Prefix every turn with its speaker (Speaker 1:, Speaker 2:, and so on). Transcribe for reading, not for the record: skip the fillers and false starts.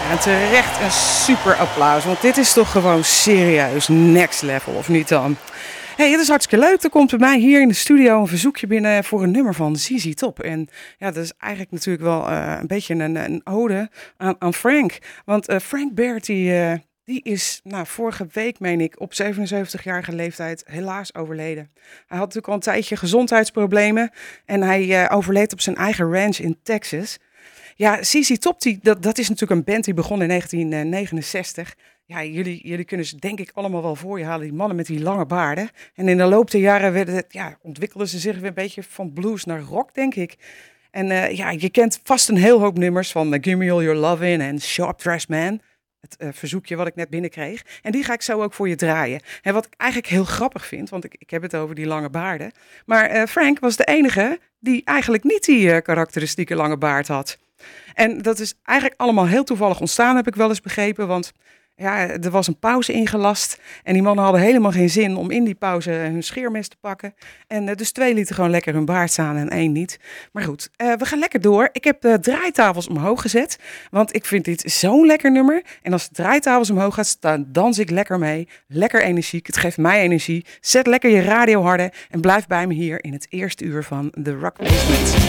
Speaker 1: En terecht een super applaus, want dit is toch gewoon serieus next level, of niet dan? Hey, het is hartstikke leuk. Er komt bij mij hier in de studio een verzoekje binnen voor een nummer van ZZ Top. En ja, dat is eigenlijk natuurlijk wel een beetje een ode aan Frank. Want Frank Baird, die is vorige week, meen ik, op 77-jarige leeftijd helaas overleden. Hij had natuurlijk al een tijdje gezondheidsproblemen en hij overleed op zijn eigen ranch in Texas. Ja, ZZ Top, dat is natuurlijk een band die begon in 1969. Ja, jullie kunnen ze denk ik allemaal wel voor je halen, die mannen met die lange baarden. En in de loop der jaren ontwikkelden ze zich weer een beetje van blues naar rock, denk ik. En je kent vast een heel hoop nummers van Give Me All Your Lovin' en Sharp Dressed Man. Het verzoekje wat ik net binnenkreeg. En die ga ik zo ook voor je draaien. En wat ik eigenlijk heel grappig vind, want ik heb het over die lange baarden. Maar Frank was de enige die eigenlijk niet die karakteristieke lange baard had. En dat is eigenlijk allemaal heel toevallig ontstaan, heb ik wel eens begrepen. Want ja, er was een pauze ingelast. En die mannen hadden helemaal geen zin om in die pauze hun scheermes te pakken. En dus 2 lieten gewoon lekker hun baard staan en 1 niet. Maar goed, we gaan lekker door. Ik heb de draaitafels omhoog gezet. Want ik vind dit zo'n lekker nummer. En als de draaitafels omhoog gaat, dan dans ik lekker mee. Lekker energiek. Het geeft mij energie. Zet lekker je radio harder. En blijf bij me hier in het eerste uur van The Rock Basement.